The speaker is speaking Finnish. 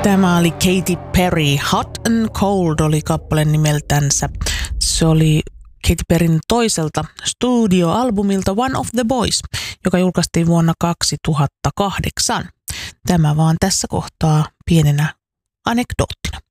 Tämä oli Katy Perry. Hot and Cold oli kappale nimeltänsä. Se oli Katy Perryn toiselta studioalbumilta One of the Boys, joka julkaistiin vuonna 2008. Tämä vaan tässä kohtaa pienenä anekdoottina.